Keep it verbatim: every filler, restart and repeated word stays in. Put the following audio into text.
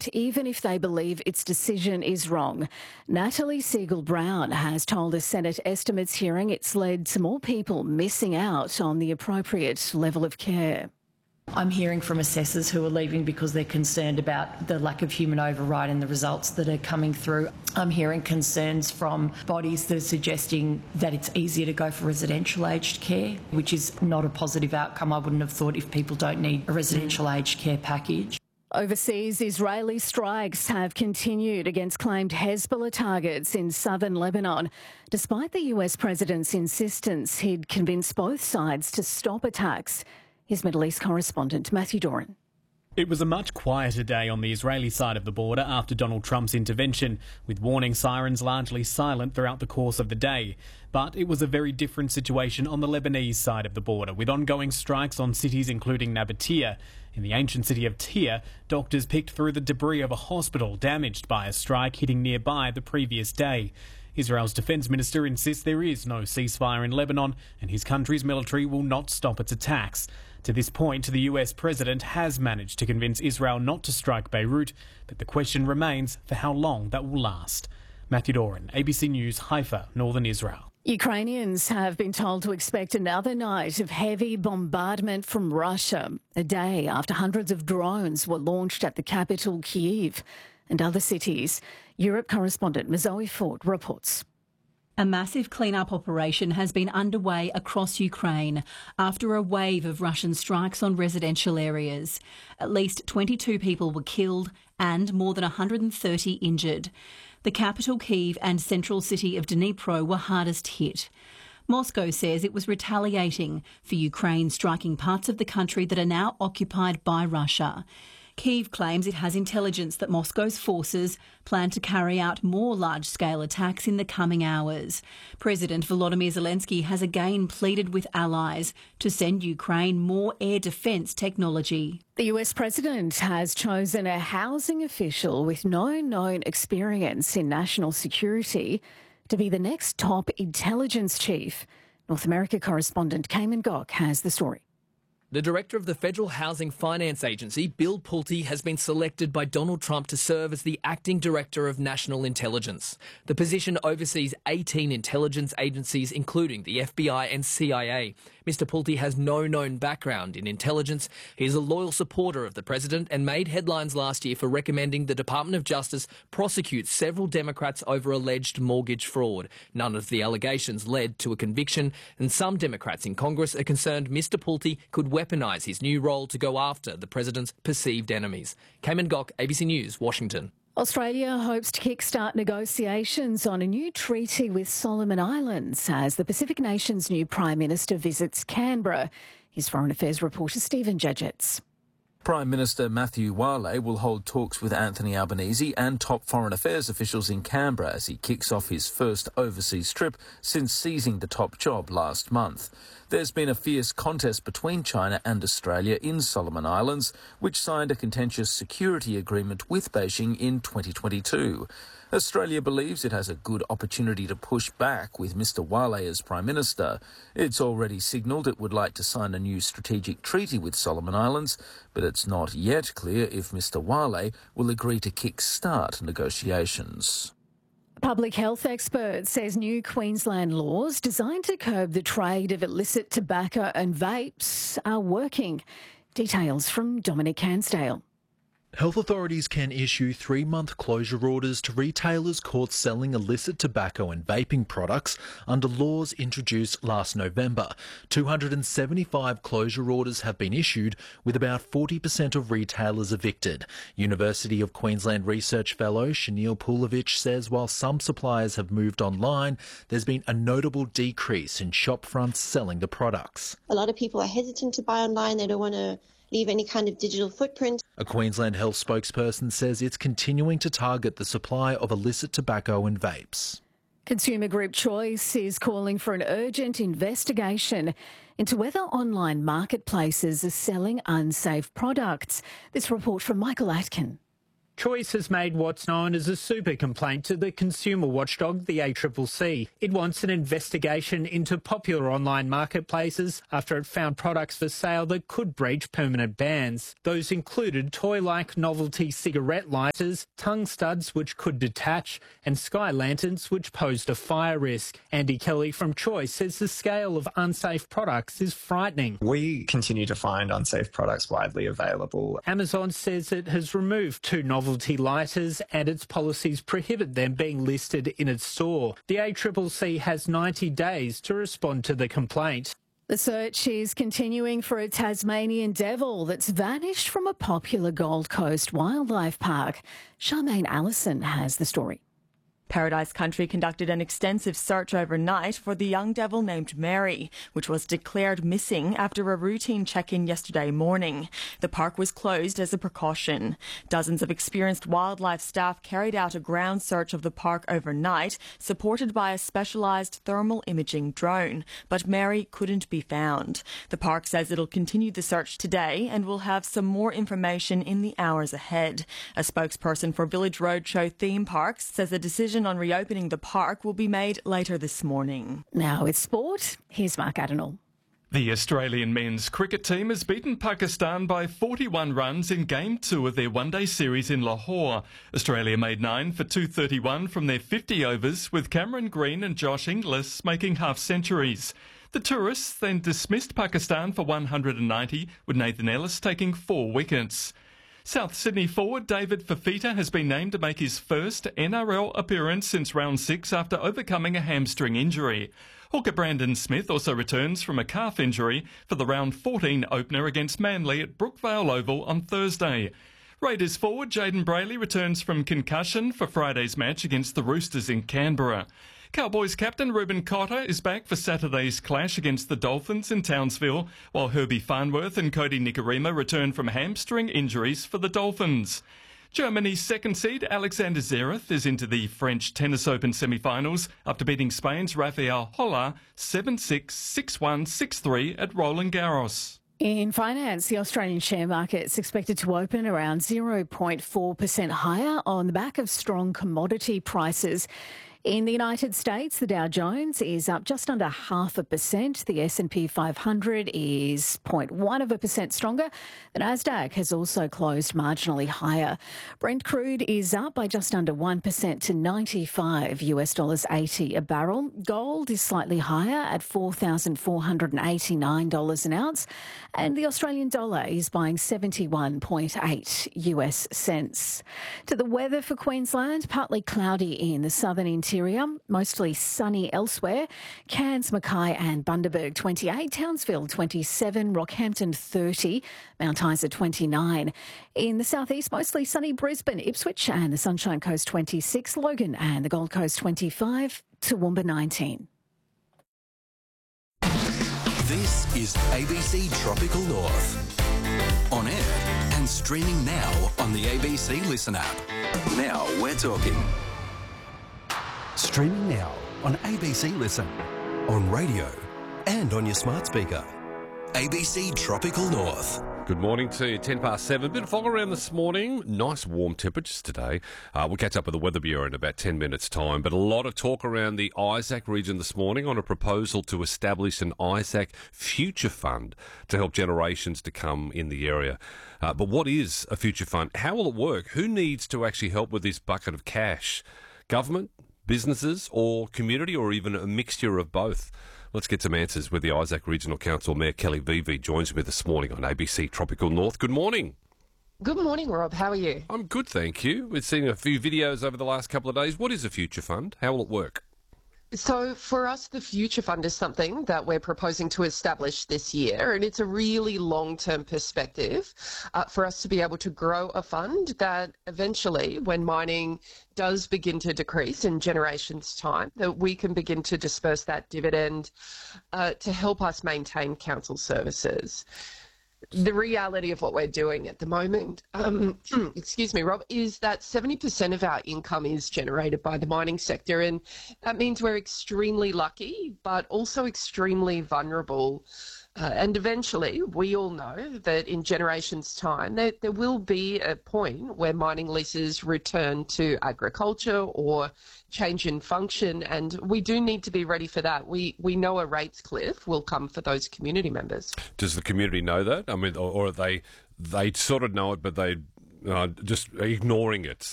act even if they believe its decision is wrong. Natalie Siegel-Brown has told a Senate estimates hearing it's led to more people missing out on the appropriate level of care. I'm hearing from assessors who are leaving because they're concerned about the lack of human override in the results that are coming through. I'm hearing concerns from bodies that are suggesting that it's easier to go for residential aged care, which is not a positive outcome. I wouldn't have thought if people don't need a residential aged care package. Overseas, Israeli strikes have continued against claimed Hezbollah targets in southern Lebanon, despite the U S president's insistence he'd convince both sides to stop attacks. Here's Middle East correspondent Matthew Doran. It was a much quieter day on the Israeli side of the border after Donald Trump's intervention, with warning sirens largely silent throughout the course of the day. But it was a very different situation on the Lebanese side of the border, with ongoing strikes on cities including Nabatea. In the ancient city of Tyre, doctors picked through the debris of a hospital damaged by a strike hitting nearby the previous day. Israel's defence minister insists there is no ceasefire in Lebanon and his country's military will not stop its attacks. To this point, the U S president has managed to convince Israel not to strike Beirut, but the question remains for how long that will last. Matthew Doran, A B C News, Haifa, Northern Israel. Ukrainians have been told to expect another night of heavy bombardment from Russia, a day after hundreds of drones were launched at the capital, Kyiv, and other cities. Europe correspondent Zoe Ford reports. A massive clean-up operation has been underway across Ukraine after a wave of Russian strikes on residential areas. At least twenty-two people were killed and more than one hundred thirty injured. The capital, Kyiv, and central city of Dnipro were hardest hit. Moscow says it was retaliating for Ukraine striking parts of the country that are now occupied by Russia. Kyiv claims it has intelligence that Moscow's forces plan to carry out more large-scale attacks in the coming hours. President Volodymyr Zelensky has again pleaded with allies to send Ukraine more air defence technology. The U S president has chosen a housing official with no known experience in national security to be the next top intelligence chief. North America correspondent Cayman Gok has the story. The director of the Federal Housing Finance Agency, Bill Pulte, has been selected by Donald Trump to serve as the acting director of national intelligence. The position oversees eighteen intelligence agencies, including the F B I and C I A. Mister Pulte has no known background in intelligence. He is a loyal supporter of the president and made headlines last year for recommending the Department of Justice prosecute several Democrats over alleged mortgage fraud. None of the allegations led to a conviction, and some Democrats in Congress are concerned Mister Pulte could weaponise his new role to go after the president's perceived enemies. Cayman Gok, A B C News, Washington. Australia hopes to kickstart negotiations on a new treaty with Solomon Islands as the Pacific nation's new Prime Minister visits Canberra. Here's Foreign Affairs reporter Stephen Judgetts. Prime Minister Matthew Wale will hold talks with Anthony Albanese and top foreign affairs officials in Canberra as he kicks off his first overseas trip since seizing the top job last month. There's been a fierce contest between China and Australia in Solomon Islands, which signed a contentious security agreement with Beijing in twenty twenty-two. Australia believes it has a good opportunity to push back with Mister Wale as Prime Minister. It's already signalled it would like to sign a new strategic treaty with Solomon Islands, but it's not yet clear if Mister Wale will agree to kick-start negotiations. Public health expert says new Queensland laws designed to curb the trade of illicit tobacco and vapes are working. Details from Dominic Cansdale. Health authorities can issue three-month closure orders to retailers caught selling illicit tobacco and vaping products under laws introduced last November. two hundred seventy-five closure orders have been issued, with about forty percent of retailers evicted. University of Queensland research fellow Shanil Pulovich says while some suppliers have moved online, there's been a notable decrease in shop fronts selling the products. A lot of people are hesitant to buy online. They don't want to leave any kind of digital footprint. A Queensland Health spokesperson says it's continuing to target the supply of illicit tobacco and vapes. Consumer Group Choice is calling for an urgent investigation into whether online marketplaces are selling unsafe products. This report from Michael Atkin. Choice has made what's known as a super complaint to the consumer watchdog, the A C C C. It wants an investigation into popular online marketplaces after it found products for sale that could breach permanent bans. Those included toy-like novelty cigarette lighters, tongue studs which could detach, and sky lanterns which posed a fire risk. Andy Kelly from Choice says the scale of unsafe products is frightening. We continue to find unsafe products widely available. Amazon says it has removed two novelty novelty lighters and its policies prohibit them being listed in its store. The A C C C has ninety days to respond to the complaint. The search is continuing for a Tasmanian devil that's vanished from a popular Gold Coast wildlife park. Charmaine Allison has the story. Paradise Country conducted an extensive search overnight for the young devil named Mary, which was declared missing after a routine check-in yesterday morning. The park was closed as a precaution. Dozens of experienced wildlife staff carried out a ground search of the park overnight, supported by a specialised thermal imaging drone, but Mary couldn't be found. The park says it'll continue the search today and will have some more information in the hours ahead. A spokesperson for Village Roadshow Theme Parks says a decision on reopening the park will be made later this morning. Now with sport, here's Mark Adenall. The Australian men's cricket team has beaten Pakistan by forty-one runs in Game two of their one-day series in Lahore. Australia made nine for two thirty-one from their fifty overs, with Cameron Green and Josh Inglis making half-centuries. The tourists then dismissed Pakistan for one hundred ninety, with Nathan Ellis taking four wickets. South Sydney forward David Fifita has been named to make his first N R L appearance since round six after overcoming a hamstring injury. Hooker Brandon Smith also returns from a calf injury for the round fourteen opener against Manly at Brookvale Oval on Thursday. Raiders forward Jayden Brailey returns from concussion for Friday's match against the Roosters in Canberra. Cowboys captain Ruben Cotter is back for Saturday's clash against the Dolphins in Townsville, while Herbie Farnworth and Cody Nikorima return from hamstring injuries for the Dolphins. Germany's second seed Alexander Zverev is into the French Tennis Open semi-finals after beating Spain's Rafael Holla seven six, six one, six three at Roland Garros. In finance, the Australian share market is expected to open around zero point four percent higher on the back of strong commodity prices. In the United States, the Dow Jones is up just under half a percent. The S and P five hundred is zero point one of a percent stronger. The Nasdaq has also closed marginally higher. Brent crude is up by just under one percent to ninety-five US dollars eighty a barrel. Gold is slightly higher at four thousand four hundred eighty-nine dollars an ounce. And the Australian dollar is buying seventy-one point eight US cents. To the weather for Queensland, partly cloudy in the southern interior. Mostly sunny elsewhere. Cairns, Mackay and Bundaberg twenty-eight, Townsville twenty-seven, Rockhampton thirty, Mount Isa twenty-nine. In the southeast, mostly sunny Brisbane, Ipswich and the Sunshine Coast twenty-six, Logan and the Gold Coast twenty-five, Toowoomba nineteen. This is A B C Tropical North. On air and streaming now on the A B C Listen app. Now we're talking. Streaming now on A B C Listen, on radio and on your smart speaker. A B C Tropical North. Good morning to you. ten past seven. Bit of fog around this morning. Nice warm temperatures today. Uh, we'll catch up with the Weather Bureau in about ten minutes' time. But a lot of talk around the Isaac region this morning on a proposal to establish an Isaac Future Fund to help generations to come in the area. Uh, but what is a future fund? How will it work? Who needs to actually help with this bucket of cash? Government? Businesses or community, or even a mixture of both? Let's get some answers with the Isaac Regional Council. Mayor Kelly Vivi joins me this morning on A B C Tropical North. Good morning. Good morning, Rob. How are you? I'm good, thank you. We've seen a few videos over the last couple of days. What is a future fund? How will it work? So for us, the Future Fund is something that we're proposing to establish this year, and it's a really long-term perspective uh, for us to be able to grow a fund that eventually, when mining does begin to decrease in generations' time, that we can begin to disperse that dividend uh, to help us maintain council services. The reality of what we're doing at the moment, um, excuse me, Rob, is that seventy percent of our income is generated by the mining sector, and that means we're extremely lucky, but also extremely vulnerable Uh, and eventually, we all know that in generations' time, there, there will be a point where mining leases return to agriculture or change in function, and we do need to be ready for that. We we know a rates cliff will come for those community members. Does the community know that? I mean, or, or are they they sort of know it, but they uh, just ignoring it?